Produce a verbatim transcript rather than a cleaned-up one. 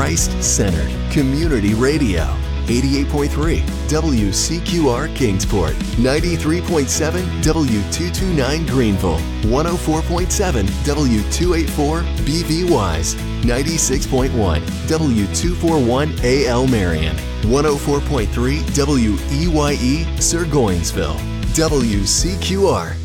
Christ-centered community radio. eighty-eight point three W C Q R Kingsport, ninety-three point seven W two twenty-nine Greenville, one oh four point seven W two eighty-four B V Wise, ninety-six point one W two forty-one A L Marion, one oh four point three W E Y E Sir Goinsville. W C Q R